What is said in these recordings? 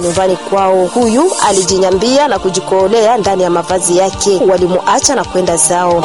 nyumbani kwao. Huyu alijinyambia na kujikolea ndani ya mavazi yake. Walimuacha na kwenda zao.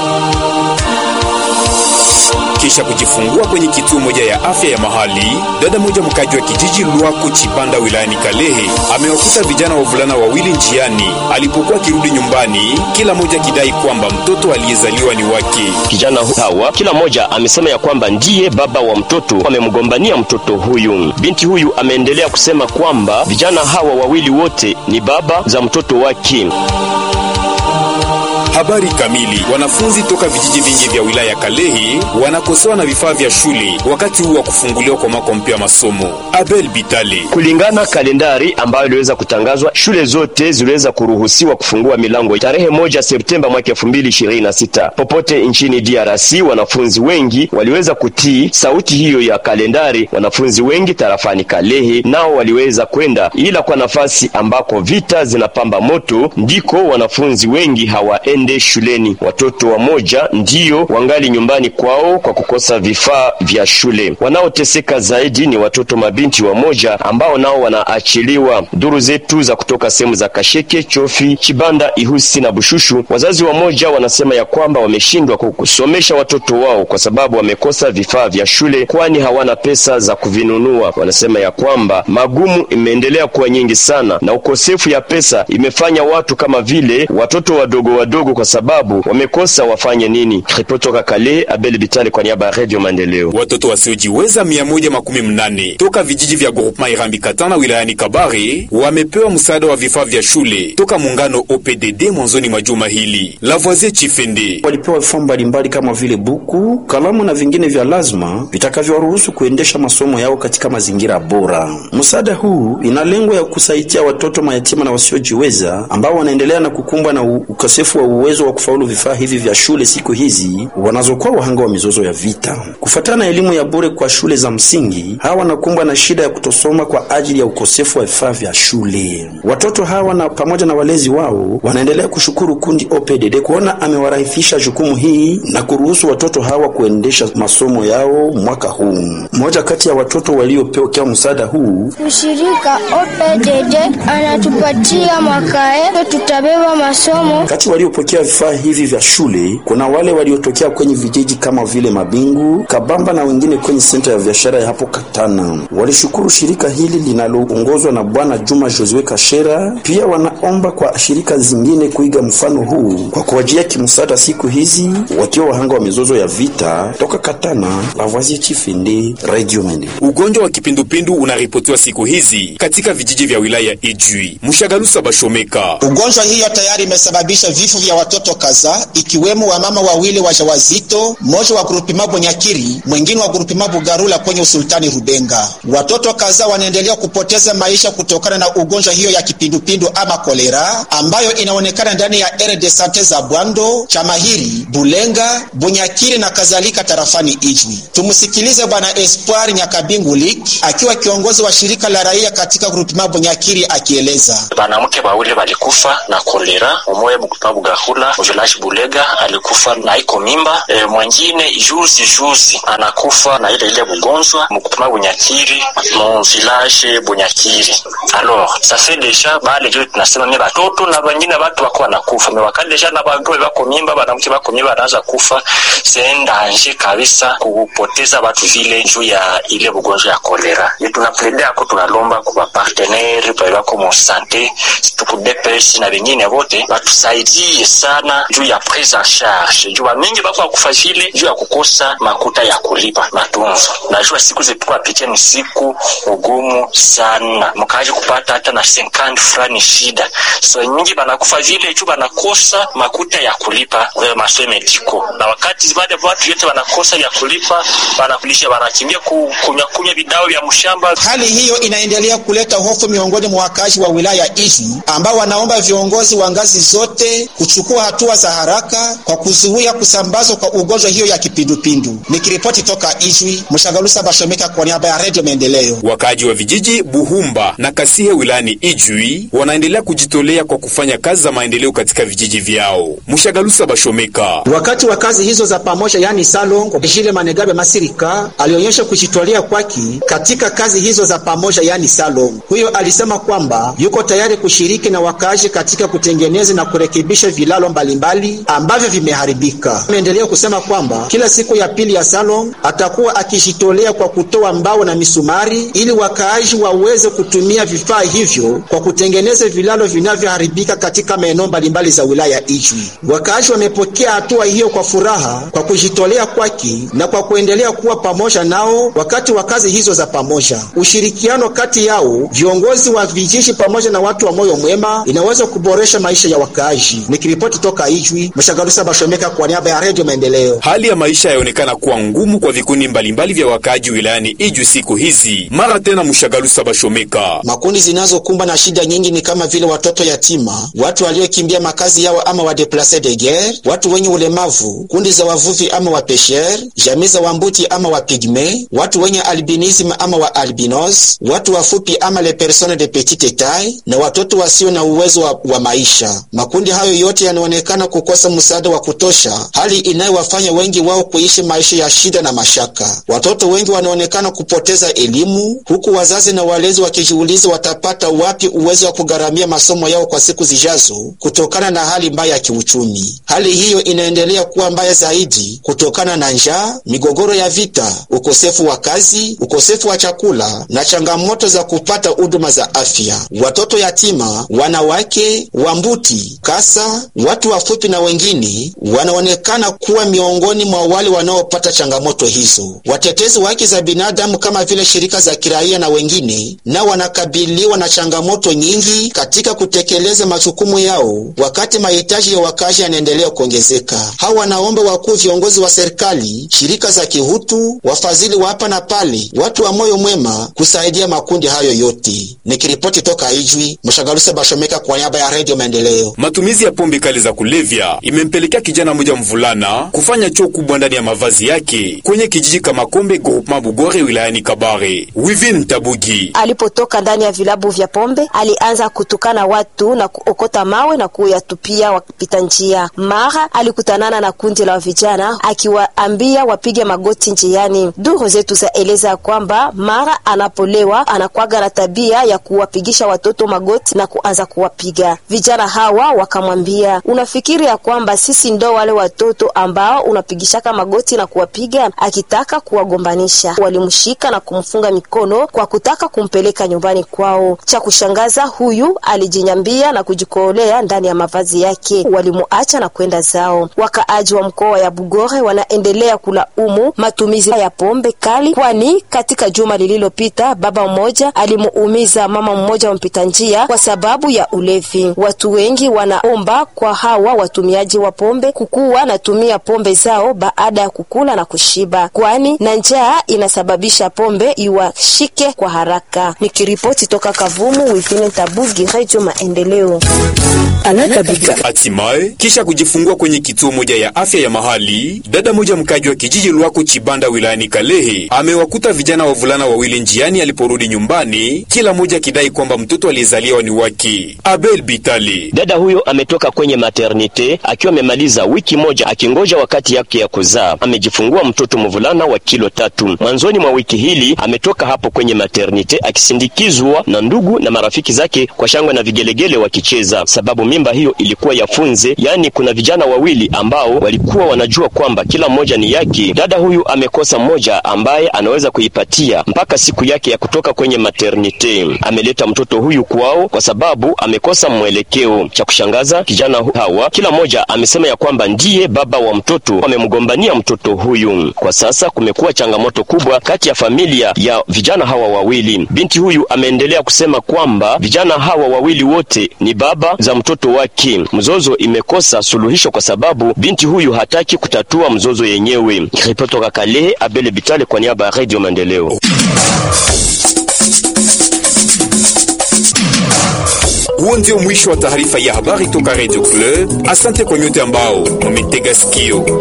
Kisha kujifungua kwenye kituo moja ya afya ya mahali, dada moja mkaji wa kijiji Lwako Chibanda wilayani Kalehe amewakuta vijana wavulana wawili njiani alipokuwa kirudi nyumbani, kila moja kidai kwamba mtoto aliyezaliwa ni wake. Kijana hawa kila moja amesema ya kwamba ndiye baba wa mtoto, amemgombania mtoto huyu. Binti huyu ameendelea kusema kwamba vijana hawa wawili wote ni baba za mtoto wake. Habari kamili. Wanafunzi toka vijiji vingi vya wilaya ya Kalehe wanakosewa na vifaa vya shule wakati huu wa kufunguliwa kwa mwaka mpya masomo. Abel Bitale. Kulingana kalendari ambayo iliweza kutangazwa, shule zote ziliweza kuruhusiwa kufungua milango tarehe 1 Septemba mwaka 2026. Popote nchini DRC wanafunzi wengi waliweza kutii sauti hiyo ya kalendari. Wanafunzi wengi tarafani Kalehe nao waliweza kwenda, ila kwa nafasi ambako vita zinapamba moto ndiko wanafunzi wengi hawaende shuleni. Watoto wa moja ndio wangali nyumbani kwao kwa kukosa vifaa vya shule. Wanaoteseka zaidi ni watoto mabinti wa moja ambao nao wanaachiliwa. Duru zetu za kutoka sehemu za Kasheke, Chofi, Chibanda, Ihusi na Bushushu, wazazi wa moja wanasema ya kwamba wameshindwa kusomesha watoto wao kwa sababu wamekosa vifaa vya shule, kwani hawana pesa za kuvinunua. Wanasema ya kwamba magumu imeendelea kuwa nyingi sana na ukosefu ya pesa imefanya watu kama vile watoto wadogo kwa sababu wamekosa wafanye nini. Ripotoka Kale, Abel Bitale kwa niaba ya Radio Maendeleo. Watoto wasiojiweza 118 toka vijiji vya groupement Irambi Katana wilayani Kabare wamepewa msaada wa vifaa vya shule toka muungano OPDD mwanzoni mwa juma hili. Lavoisier Chifende walipewa vifaa mbalimbali kama vile buku, kalamu na vingine vya lazima vitakavyowaruhusu kuendesha masomo yao katika mazingira bora. Msaada huu ina lengo ya kusaidia watoto mayatima na wasiojiweza ambao wanaendelea na kukumbwa na ukosefu wa uwezo wa kufaulu vifaa hivi vya shule siku hizi wanazokuwa wahanga wa mizozo ya vita. Kufuatana na elimu ya bure kwa shule za msingi, hawa wanakumbwa na shida ya kutosoma kwa ajili ya ukosefu wa vifaa vya shule. Watoto hawa na pamoja na walezi wao wanaendelea kushukuru kundi OPDD kuona amewarahisisha jukumu hii na kuruhusu watoto hawa kuendesha masomo yao mwaka huu. Mmoja kati ya watoto waliopewa msaada huu, mshirika OPDD anatupatia makae tutabeba masomo. Kati waliopokea vifaa hivi vya shule kuna wale waliotokea kwenye vijiji kama vile Mabingu, Kabamba na wengine kwenye senta ya biashara ya hapo Katana. Walishukuru shirika hili linaloongozwa na Bwana Juma Josue Kashera. Pia wanaomba kwa shirika zingine kuiga mfano huu kwa kuwajia kimsaada siku hizi wakiwa wahanga wa mizozo ya vita. Toka Katana, Lavoisier Chifende, Radio Maendeleo. Ugonjwa wa kipindupindu unaripotiwa siku hizi katika vijiji vya wilaya Ijwi. Mshagalusa Bashomeka. Ugonjwa hiyo tayari imesababisha vifo vya watoto kadhaa ikiwemo wamama wawili wajawazito, mmoja wa grupima Bonyakiri, mwingine wa grupima Bugarula kwenye usultani Rubenga. Watoto kadhaa wanaendelea kupoteza maisha kutokana na ugonjwa hiyo ya kipindupindu ama kolera ambayo inaonekana ndani ya ere de sante za Bwando, Chamahiri, Bulenga, Bonyakiri na kadhalika tarafani Ijwi. Tumusikilize Bwana Espoir Nyakabingulik akiwa kiongozi wa shirika la raia katika grupima Bonyakiri akieleza. Wanawake wawili walikufa na kolera, mmoja mkupa Bugahula, mvilaji Bulega alikufa na iko mimba, mwingine juzi anakufa na ile bugonjwa mkupa Bunyakiri, mvilaji Bunyakiri. Alors, ça fait déjà bale juu tunasema ni watoto na wengine watu wako wanakufa. Mewakati deja na bagwe bako mimba, wanamke bako mimba wanaanza kufa. Senda nje kabisa kupoteza watu vile juu ya ile bugonjwa ya kolera. Tunapendea ko tunalomba kwa partenaire wako mo santé, tukudepesi na wengine wote watusaidie sana juu ya prise en charge. Juu mingi bako kufa vile juu ya kukosa makuta ya kulipa matunzo. Najua siku zipikwa picha ni siku ugumu sana. Mkaji kupata hata na 50 frani shida. So mingi banakufa vile juu banakosa makuta ya kulipa masomo mediko. Na wakati baada watu yote wanakosa ya kulipa, banakulisha banakimbia kunywa bidao vya mshamba. Hali hiyo inaendelea kuleta hofu miongoni mwa wakazi wa wilaya Ijwi ambao wanaomba viongozi wa ngazi zote kuchukua kuchukua hatua za haraka kwa kuzuia kusambazwa kwa ugonjwa hiyo ya kipindupindu. Nikiripoti toka Ijwi, Mshagalusa Bashomeka kwa niaba ya Radio Maendeleo. Wakaaji wa vijiji Buhumba na Kasihe wilayani Ijwi wanaendelea kujitolea kwa kufanya kazi za maendeleo katika vijiji vyao. Mshagalusa Bashomeka: wakati wa kazi hizo za pamoja, yani salon, Jile Manegabe Masirika alionyesha kujitolea kwake katika kazi hizo za pamoja, yani salon. Huyo alisema kwamba yuko tayari kushiriki na wakaaji katika kutengeneza na kurekebisha vilalo mbalimbali ambavyo vimeharibika. Ameendelea kusema kwamba kila siku ya pili ya salon atakuwa akijitolea kwa kutoa mbao na misumari ili wakaaji waweze kutumia vifaa hivyo kwa kutengeneza vilalo vinavyoharibika katika maeneo mbalimbali za wilaya Ijwi. Wakaaji wamepokea hatua hiyo kwa furaha kwa kujitolea kwake na kwa kuendelea kuwa pamoja nao wakati wa kazi hizo za pamoja. Ushirikiano kati yao, viongozi wa vijiji pamoja na watu wa moyo mwema, inaweza kuboresha maisha ya wakaaji. Nikiripoti toka Ijwi, Mshagalusa Bashomeka kwa niaba ya Radio Maendeleo. Hali ya maisha yaonekana kuwa ngumu kwa vikundi mbalimbali vya wakaaji wilayani Ijwi siku hizi. Mara tena Mshagalusa Bashomeka: makundi zinazokumba na shida nyingi ni kama vile watoto yatima, watu waliokimbia makazi yao ama wa déplacés de guerre, watu wenye ulemavu, kundi za wavuvi ama wa pêcheurs, jamii za wambuti ama wa pygmée, watu wenye albinism ama wa albinos, watu wafupi ama les personnes de petite taille, na watoto wasio na uwezo wa maisha. Makundi hayo yote yanaonekana kukosa msaada wa kutosha, hali inayowafanya wengi wao kuishi maisha ya shida na mashaka. Watoto wengi wanaonekana kupoteza elimu, huku wazazi na walezi wakijiuliza watapata wapi uwezo wa kugharamia masomo yao kwa siku zijazo kutokana na hali mbaya ya kiuchumi. Hali hiyo inaendelea kuwa mbaya zaidi kutokana na njaa, migogoro ya vita, ukosefu wa kazi, ukosefu wa chakula na changamoto za kupata huduma za afya. Watoto yatima, wanawake, wambuti, kasa, watu wafupi na wengine wanaonekana kuwa miongoni mwa wale wanaopata changamoto hizo. Watetezi wa haki za binadamu kama vile shirika za kiraia na wengine nao wanakabiliwa na changamoto nyingi katika kutekeleza majukumu yao wakati mahitaji ya wakazi yanaendelea kuongezeka. Hawa wanaomba wakuu viongozi wa serikali, shirika za kihutu, wafadhili wa hapa na pale, watu wa moyo mwema kusaidia makundi hayo yote. Nikiripoti toka Ijwi, Mshagalusa Bashomeka kwa niaba ya Radio Maendeleo. Matumizi ya pombe kali za kulevya imempelekea kijana mmoja mvulana kufanya choo kubwa ndani ya mavazi yake kwenye kijiji kama Kombe Groupement Bugore wilayani Kabare. Wivin Tabugi: alipotoka ndani ya vilabu vya pombe alianza kutukana watu na kuokota mawe na kuyatupia wapita njia. Mara alikutanana na kundi la vijana akiwaambia wapige magoti njiani. Duru zetu za eleza kwamba mara anapolewa anakuaga na tabia ya kuwapigisha watoto magoti na kuanza kuwapiga. Vijana hawa wakamwambia, unafikiri ya kwamba sisi ndo wale watoto ambao unapigishaka magoti na kuwapiga? Akitaka kuwagombanisha, walimshika na kumfunga mikono kwa kutaka kumpeleka nyumbani kwao. Cha kushangaza, huyu alijinyambia na kujikolea ndani ya mavazi yake. Walimuacha na kwenda zao. Wakaaji wa mkoa ya Bugore wanaendelea kulaumu matumizi ya pombe kali, kwani katika juma lililopita baba mmoja alimuumiza mama mmoja wa mpita njia kwa sababu ya ulevi. Watu wengi wanaomba kwa hawa watumiaji wa pombe kukuwa na tumia pombe zao baada ya kukula na kushiba, kwani na njaa inasababisha pombe iwashike kwa haraka. Nikiripoti toka Kavumu, Wifine Tabugi, Radio Maendeleo. Hatimaye, kisha kujifungua kwenye kituo moja ya afya ya mahali, dada moja mkaji wa kijiji Lwako Chibanda wilayani Kalehe amewakuta vijana wavulana wawili njiani aliporudi nyumbani, kila moja kidai kwamba mtoto aliyezaliwa ni wake. Abel Bitali: dada huyo ametoka kwenye maternite akiwa amemaliza wiki moja akingoja wakati yake ya kuzaa. Amejifungua mtoto mvulana wa kilo 3. Mwanzoni mwa wiki hili ametoka hapo kwenye maternite akisindikizwa na ndugu na marafiki zake kwa shangwe na vigelegele wakicheza, sababu mimba hiyo ilikuwa ya funze, yani kuna vijana wawili ambao walikuwa wanajua kwamba kila mmoja ni yake. Dada huyu amekosa mmoja ambaye anaweza kuipatia mpaka siku yake ya kutoka kwenye maternite. Ameleta mtoto huyu kwao kwa sababu amekosa mwelekeo. Cha kushangaza, kijana hawa kila mmoja amesema ya kwamba ndiye baba wa mtoto, amemgombania mtoto huyu. Kwa sasa kumekuwa changamoto kubwa kati ya familia ya vijana hawa wawili. Binti huyu ameendelea kusema kwamba vijana hawa wawili wote ni baba za mtoto wake. Mzozo imekosa suluhisho kwa sababu binti huyu hataki kutatua mzozo yenyewe. Ripoti kutoka Kalehe, Abel Bitale kwa niaba ya Radio Maendeleo. Huo ndio mwisho wa taarifa ya habari toka Radio Club. Asante kwa nyote ambao mmetega sikio.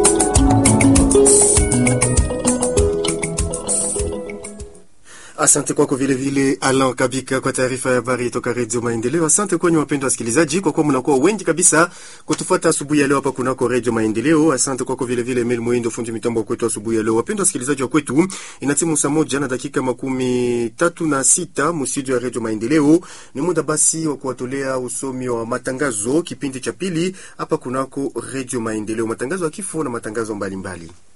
Asante kwako vile vile Alan Kabika kwa taarifa ya habari toka Radio Maendeleo. Asante kwenye wapendwa wasikilizaji kwa kuwa mnakuwa wengi kabisa kutufuata asubuhi ya leo hapa kunako Radio Maendeleo. Asante kwako vile vile Emil Muindo fundi mitambo kwetu asubuhi ya leo. Wapendwa wasikilizaji wa kwetu, inatimu saa 1:36 mstudio ya Radio Maendeleo. Ni muda basi wa kuwatolea usomi wa matangazo kipindi cha pili hapa kunako Radio Maendeleo. Matangazo ya kifo na matangazo mbalimbali.